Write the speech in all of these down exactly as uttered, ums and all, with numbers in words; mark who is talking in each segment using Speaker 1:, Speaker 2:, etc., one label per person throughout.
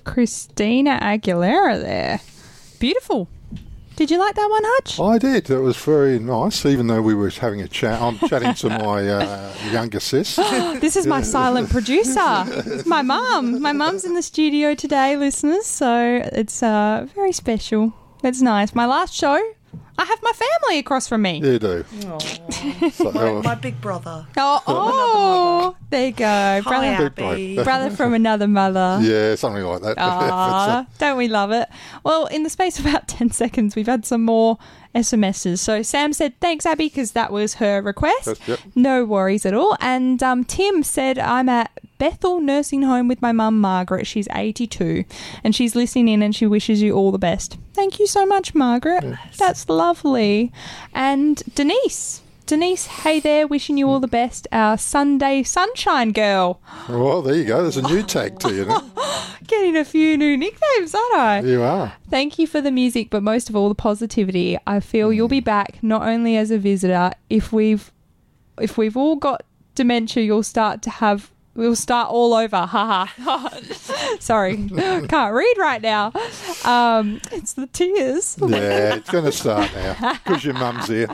Speaker 1: Christina Aguilera there. Beautiful. Did you like that one, Hutch?
Speaker 2: I did. It was very nice, even though we were having a chat. I'm chatting to my uh, younger sis.
Speaker 1: This is my silent producer. It's my mum. My mum's in the studio today, listeners, so it's uh, very special. It's nice. My last show, I have my family across from me.
Speaker 2: You do.
Speaker 3: So, my, my big brother.
Speaker 1: Oh, oh there you go.
Speaker 3: Hi,
Speaker 1: Brother,
Speaker 3: Abby.
Speaker 1: brother from another mother.
Speaker 2: Yeah, something like that.
Speaker 1: Aww, don't we love it? Well, in the space of about ten seconds, we've had some more S M Ses. So Sam said, thanks, Abby, because that was her request.
Speaker 2: That's, yep.
Speaker 1: No worries at all. And um, Tim said, I'm at Bethel Nursing Home with my mum, Margaret. She's eighty-two, and she's listening in and she wishes you all the best. Thank you so much, Margaret. Yes. That's lovely. And Denise. Denise, hey there, wishing you all the best, our Sunday sunshine girl.
Speaker 2: Well, there you go. There's a new tag to you now.
Speaker 1: Getting a few new nicknames, aren't I?
Speaker 2: You are.
Speaker 1: Thank you for the music, but most of all, the positivity. I feel you'll be back not only as a visitor. If we've, if we've all got dementia, you'll start to have... We'll start all over. Haha. Sorry. Can't read right now. Um, it's the tears.
Speaker 2: Yeah, it's going to start now because your mum's here.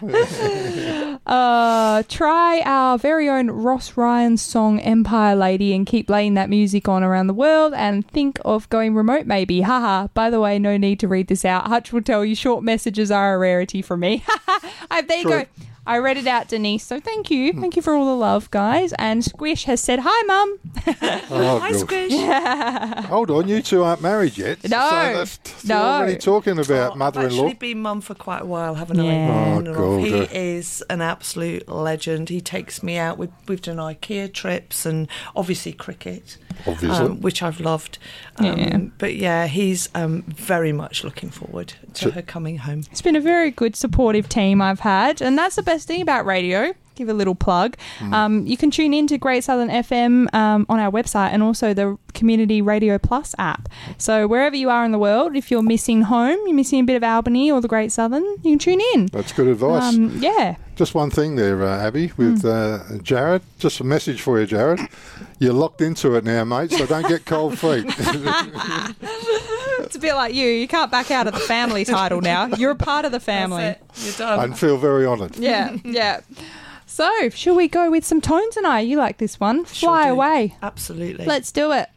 Speaker 1: uh, try our very own Ross Ryan song Empire Lady and keep laying that music on around the world and think of going remote maybe. Haha. By the way, no need to read this out. Hutch will tell you short messages are a rarity for me. uh, there you
Speaker 2: True.
Speaker 1: go. I read it out, Denise, so thank you. Thank you for all the love, guys. And Squish has said, hi, Mum.
Speaker 2: Oh,
Speaker 3: Hi,
Speaker 2: good.
Speaker 3: Squish.
Speaker 1: Yeah.
Speaker 2: Hold on, you two aren't married yet.
Speaker 1: No.
Speaker 2: So that's, so
Speaker 1: No.
Speaker 2: We're already talking about
Speaker 3: Oh,
Speaker 2: mother-in-law.
Speaker 3: I've actually been mum for quite a while, haven't I?
Speaker 1: Yeah.
Speaker 2: Oh,
Speaker 3: On and off.
Speaker 2: God.
Speaker 3: He is an absolute legend. He takes me out. We've, we've done IKEA trips and obviously cricket,
Speaker 2: Obviously.
Speaker 3: um, which I've loved. Um,
Speaker 1: Yeah.
Speaker 3: But yeah, he's um, very much looking forward to
Speaker 2: So-
Speaker 3: her coming home.
Speaker 1: It's been a very good supportive team I've had, and that's the best thing about radio. Give a little plug.
Speaker 2: Mm.
Speaker 1: Um, you can tune in to Great Southern F M um, on our website and also the Community Radio Plus app. So wherever you are in the world, if you're missing home, you're missing a bit of Albany or the Great Southern, you can tune in.
Speaker 2: That's good advice.
Speaker 1: Um, yeah.
Speaker 2: Just one thing there, uh, Abby, with
Speaker 1: Mm.
Speaker 2: uh, Jared. Just a message for you, Jared. You're locked into it now, mate, so don't get cold feet.
Speaker 1: It's a bit like you. You can't back out of the family title now. You're a part of the family.
Speaker 3: That's it. You're done.
Speaker 2: And feel very honoured.
Speaker 1: Yeah, yeah. So, shall we go with some tone tonight? You like this one.
Speaker 3: Sure
Speaker 1: Fly
Speaker 3: do.
Speaker 1: away.
Speaker 3: Absolutely.
Speaker 1: Let's do it.